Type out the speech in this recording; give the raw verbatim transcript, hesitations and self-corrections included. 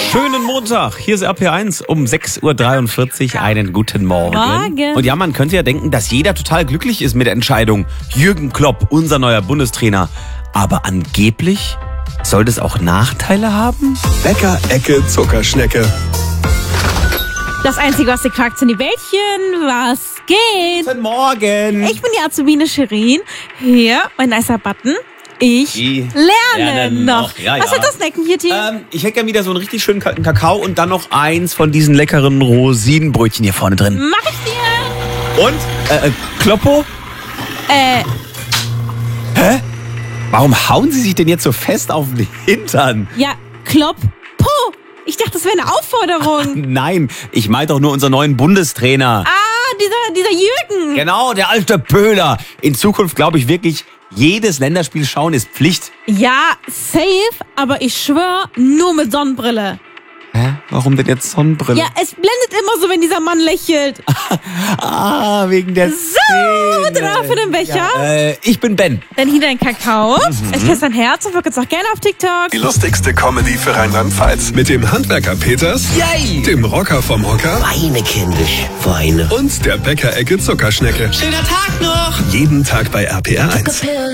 Schönen Montag, hier ist R P eins um sechs Uhr dreiundvierzig. Einen guten Morgen. Morgen. Und ja, man könnte ja denken, dass jeder total glücklich ist mit der Entscheidung. Jürgen Klopp, unser neuer Bundestrainer. Aber angeblich soll das auch Nachteile haben? Bäcker, Ecke, Zuckerschnecke. Das Einzige, was ihr fragt, sind die Bällchen. Was geht? Guten Morgen. Ich bin die Azubine Shirin. Hier, mein nicer Button. Ich Die lerne lernen noch. noch. Ja, Was ja. wird das snacken hier, Team? Ähm, ich hätte gerne wieder so einen richtig schönen Ka- Kakao und dann noch eins von diesen leckeren Rosinenbrötchen hier vorne drin. Mach ich dir. Und? Äh, äh, Kloppo? Äh, Hä? Warum hauen Sie sich denn jetzt so fest auf den Hintern? ja, Klopp. Po. Ich dachte, das wäre eine Aufforderung. Nein, ich meine doch nur unseren neuen Bundestrainer. Ah, dieser, dieser Jürgen. Genau, der alte Pöhler. In Zukunft glaube ich wirklich, jedes Länderspiel schauen ist Pflicht. Ja, safe, aber ich schwör, nur mit Sonnenbrille. Hä? Warum denn jetzt Sonnenbrille? Ja, es blendet immer so, wenn dieser Mann lächelt. Ah, wegen der So, Szene. drauf in den Becher. Ja, äh, ich bin Ben. Dann hier dein Kakao. Ich küsse dein Herz und folgt uns auch gerne auf TikTok. Die lustigste Comedy für Rheinland-Pfalz. Mit dem Handwerker Peters, Yay! dem Rocker vom Hocker Weine, kindisch, weine. und der Bäcker, Ecke, Zuckerschnecke. Schöner Tag noch. Jeden Tag bei R P R eins.